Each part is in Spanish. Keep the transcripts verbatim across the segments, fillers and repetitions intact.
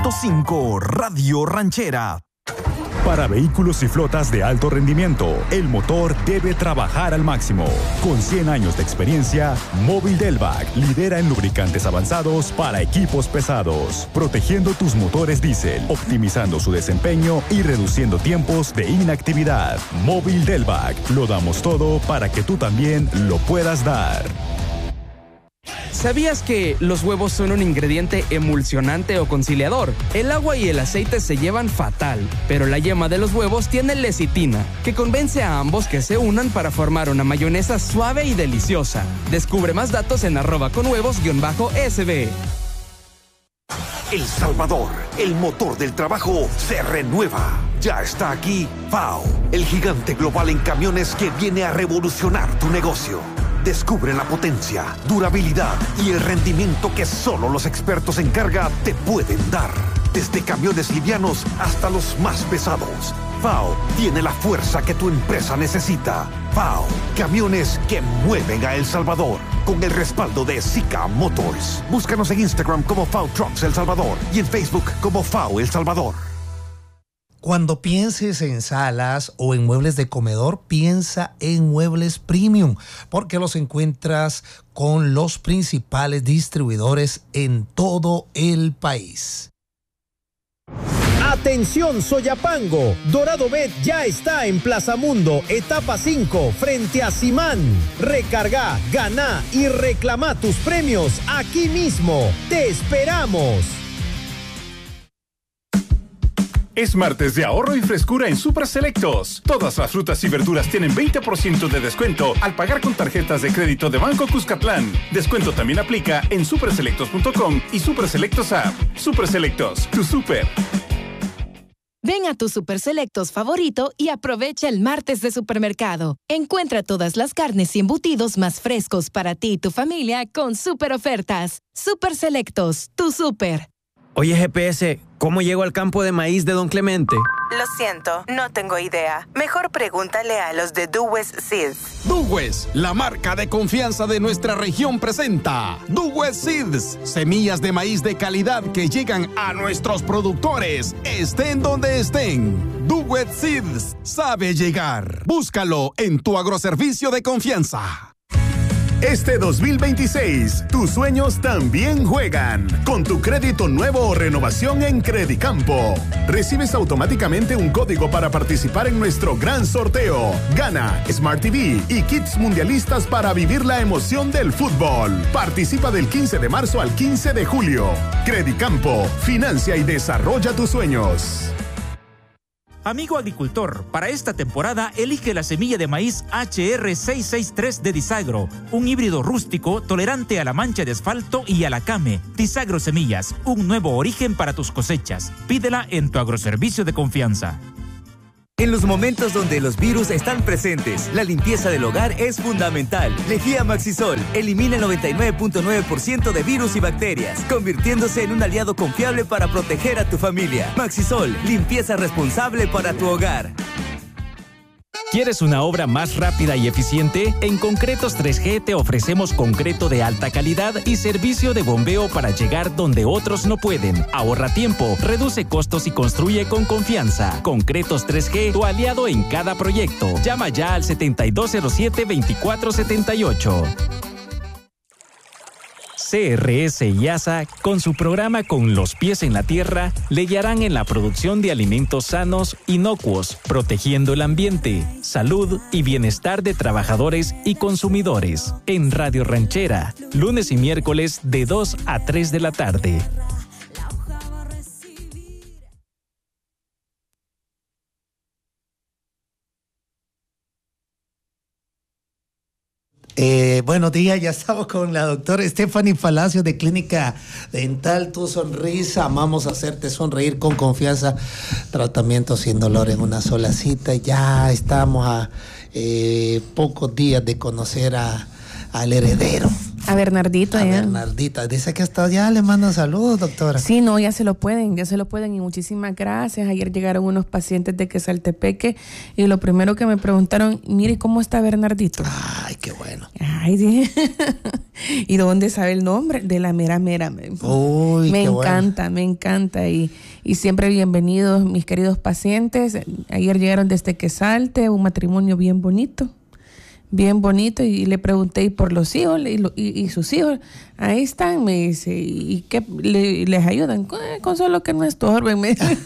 punto cinco Radio Ranchera. Para vehículos y flotas de alto rendimiento, el motor debe trabajar al máximo. Con cien años de experiencia, Móvil Delvac lidera en lubricantes avanzados para equipos pesados, protegiendo tus motores diésel, optimizando su desempeño y reduciendo tiempos de inactividad. Móvil Delvac, lo damos todo para que tú también lo puedas dar. ¿Sabías que los huevos son un ingrediente emulsionante o conciliador? El agua y el aceite se llevan fatal, pero la yema de los huevos tiene lecitina, que convence a ambos que se unan para formar una mayonesa suave y deliciosa. Descubre más datos en arroba con huevos guión bajo S B. El Salvador, el motor del trabajo, se renueva. Ya está aquí F A O, el gigante global en camiones que viene a revolucionar tu negocio. Descubre la potencia, durabilidad y el rendimiento que solo los expertos en carga te pueden dar. Desde camiones livianos hasta los más pesados, F A O tiene la fuerza que tu empresa necesita. F A O, camiones que mueven a El Salvador. Con el respaldo de Zika Motors. Búscanos en Instagram como F A O Trucks El Salvador y en Facebook como F A O El Salvador. Cuando pienses en salas o en muebles de comedor, piensa en Muebles Premium, porque los encuentras con los principales distribuidores en todo el país. Atención Soyapango, Dorado Bet ya está en Plaza Mundo, etapa cinco, frente a Simán. Recarga, gana y reclama tus premios aquí mismo. ¡Te esperamos! Es martes de ahorro y frescura en Super Selectos. Todas las frutas y verduras tienen veinte por ciento de descuento al pagar con tarjetas de crédito de Banco Cuscatlán. Descuento también aplica en super selectos punto com y Super Selectos App. Super Selectos, tu super. Ven a tu Super Selectos favorito y aprovecha el martes de supermercado. Encuentra todas las carnes y embutidos más frescos para ti y tu familia con super ofertas. Super Selectos, tu super. Oye, G P S, ¿cómo llego al campo de maíz de Don Clemente? Lo siento, no tengo idea. Mejor pregúntale a los de Duwes Seeds. Duwes, la marca de confianza de nuestra región, presenta Duwes Seeds, semillas de maíz de calidad que llegan a nuestros productores, estén donde estén. Duwes Seeds sabe llegar. Búscalo en tu agroservicio de confianza. Este dos mil veintiséis, tus sueños también juegan. Con tu crédito nuevo o renovación en Credicampo, recibes automáticamente un código para participar en nuestro gran sorteo. Gana Smart T V y kits mundialistas para vivir la emoción del fútbol. Participa del quince de marzo al quince de julio. Credicampo, financia y desarrolla tus sueños. Amigo agricultor, para esta temporada elige la semilla de maíz H R seiscientos sesenta y tres de Disagro, un híbrido rústico tolerante a la mancha de asfalto y a la came. Disagro Semillas, un nuevo origen para tus cosechas. Pídela en tu agroservicio de confianza. En los momentos donde los virus están presentes, la limpieza del hogar es fundamental. Lejía Maxisol elimina el noventa y nueve punto nueve por ciento de virus y bacterias, convirtiéndose en un aliado confiable para proteger a tu familia. Maxisol, limpieza responsable para tu hogar. ¿Quieres una obra más rápida y eficiente? En Concretos tres G te ofrecemos concreto de alta calidad y servicio de bombeo para llegar donde otros no pueden. Ahorra tiempo, reduce costos y construye con confianza. Concretos tres G, tu aliado en cada proyecto. Llama ya al setenta y dos cero siete, veinticuatro setenta y ocho. C R S y A S A, con su programa Con los pies en la tierra, le guiarán en la producción de alimentos sanos, inocuos, protegiendo el ambiente, salud y bienestar de trabajadores y consumidores. En Radio Ranchera, lunes y miércoles de dos a tres de la tarde. Eh, buenos días, ya estamos con la doctora Stephanie Palacio de Clínica Dental Tu Sonrisa. Amamos hacerte sonreír con confianza. Tratamiento sin dolor en una sola cita. Ya estamos a eh, pocos días de conocer a, al heredero. A Bernardito. A ya. Bernardita. Dice que hasta allá le mandan saludos, doctora. Sí, no, ya se lo pueden, ya se lo pueden y muchísimas gracias. Ayer llegaron unos pacientes de Quesaltepeque y lo primero que me preguntaron, mire, ¿cómo está Bernardito? Ay, qué bueno. Ay, sí. ¿Y dónde sabe el nombre? De la mera mera. Uy, me qué encanta, bueno. me encanta y, y siempre bienvenidos mis queridos pacientes. Ayer llegaron desde Quesalte, un matrimonio bien bonito. Bien bonito, y le pregunté y por los hijos y, lo, y, y sus hijos, ahí están, me dice, ¿y qué le, les ayudan? Con, con solo que no estorben, me dice.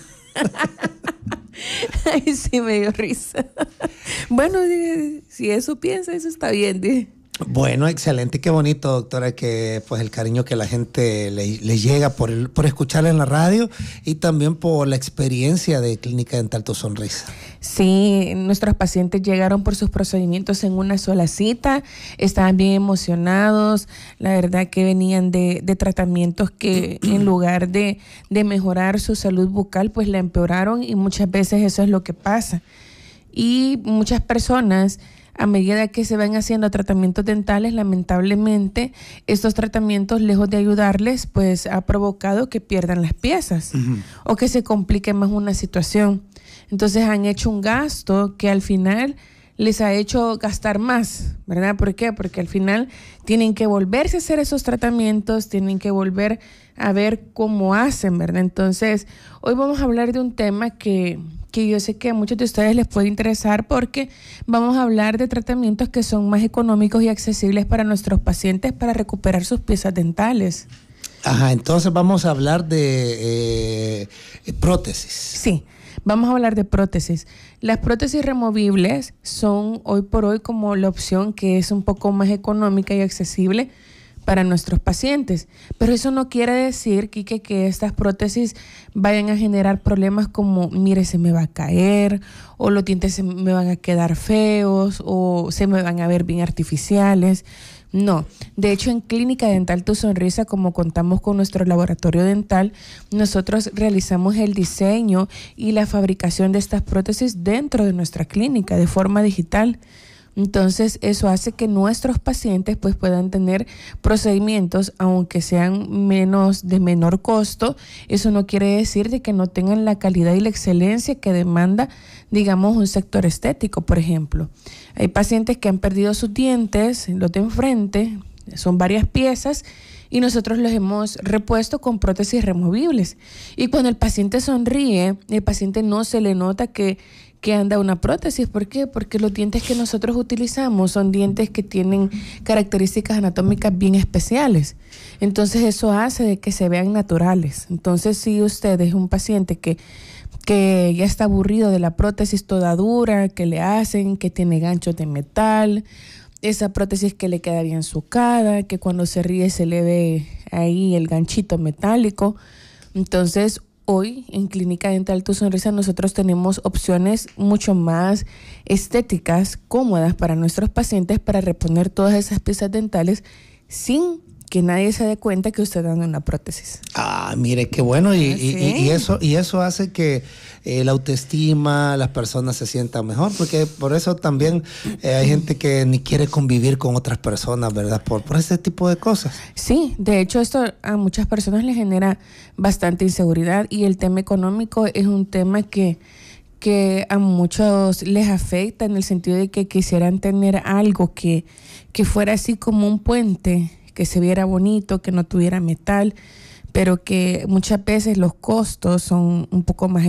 Ay, sí, me dio risa. Bueno, si eso piensa, eso está bien, dije. Bueno, excelente, qué bonito, doctora, que pues el cariño que la gente le, le llega por el, por escucharla en la radio y también por la experiencia de Clínica Dental Tu Sonrisa. Sí, nuestros pacientes llegaron por sus procedimientos en una sola cita, estaban bien emocionados, la verdad que venían de, de tratamientos que en lugar de, de mejorar su salud bucal, pues la empeoraron y muchas veces eso es lo que pasa. Y muchas personas, a medida que se van haciendo tratamientos dentales, lamentablemente, estos tratamientos, lejos de ayudarles, pues ha provocado que pierdan las piezas uh-huh. o que se complique más una situación. Entonces han hecho un gasto que al final les ha hecho gastar más, ¿verdad? ¿Por qué? Porque al final tienen que volverse a hacer esos tratamientos, tienen que volver a ver cómo hacen, ¿verdad? Entonces, hoy vamos a hablar de un tema que... que yo sé que a muchos de ustedes les puede interesar porque vamos a hablar de tratamientos que son más económicos y accesibles para nuestros pacientes para recuperar sus piezas dentales. Ajá, entonces vamos a hablar de eh, prótesis. Sí, vamos a hablar de prótesis. Las prótesis removibles son hoy por hoy como la opción que es un poco más económica y accesible para nuestros pacientes, pero eso no quiere decir, Quique, que estas prótesis vayan a generar problemas como, mire, se me va a caer, o los dientes se me van a quedar feos, o se me van a ver bien artificiales. No, de hecho en Clínica Dental Tu Sonrisa, como contamos con nuestro laboratorio dental, nosotros realizamos el diseño y la fabricación de estas prótesis dentro de nuestra clínica de forma digital. Entonces eso hace que nuestros pacientes pues puedan tener procedimientos aunque sean menos de menor costo. Eso no quiere decir de que no tengan la calidad y la excelencia que demanda, digamos, un sector estético, por ejemplo. Hay pacientes que han perdido sus dientes, los de enfrente, son varias piezas, y nosotros los hemos repuesto con prótesis removibles. Y cuando el paciente sonríe, el paciente no se le nota que que anda una prótesis. ¿Por qué? Porque los dientes que nosotros utilizamos son dientes que tienen características anatómicas bien especiales. Entonces eso hace de que se vean naturales. Entonces si usted es un paciente que, que ya está aburrido de la prótesis toda dura, que le hacen, que tiene ganchos de metal, esa prótesis que le queda bien sucada, que cuando se ríe se le ve ahí el ganchito metálico, entonces hoy en Clínica Dental Tu Sonrisa nosotros tenemos opciones mucho más estéticas, cómodas para nuestros pacientes para reponer todas esas piezas dentales sin que nadie se dé cuenta que usted anda una prótesis. Ah, mire, qué bueno. Y, ¿sí? y, y, eso, y eso hace que eh, la autoestima, las personas se sientan mejor, porque por eso también eh, hay gente que ni quiere convivir con otras personas, ¿verdad? Por, por ese tipo de cosas. Sí, de hecho esto a muchas personas les genera bastante inseguridad y el tema económico es un tema que... que a muchos les afecta en el sentido de que quisieran tener algo que, que fuera así como un puente, que se viera bonito, que no tuviera metal, pero que muchas veces los costos son un poco más